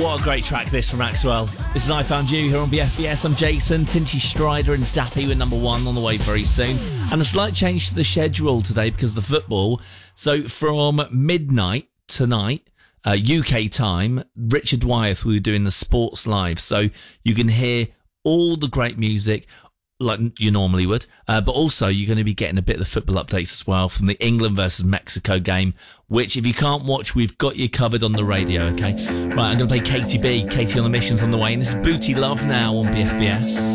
What a great track this from Maxwell. This is I Found You here on BFBS. I'm Jason, Tinchy Strider and Dappy with number one on the way very soon. And a slight change to the schedule today because of the football. So from midnight tonight, UK time, Richard Wyeth will be doing the Sports Live. So you can hear all the great music like you normally would, but also you're going to be getting a bit of the football updates as well from the England versus Mexico game, which if you can't watch, we've got you covered on the radio, okay? Right, I'm going to play Katie B, Katie on the Mission's on the way, and this is Booty Love now on BFBS.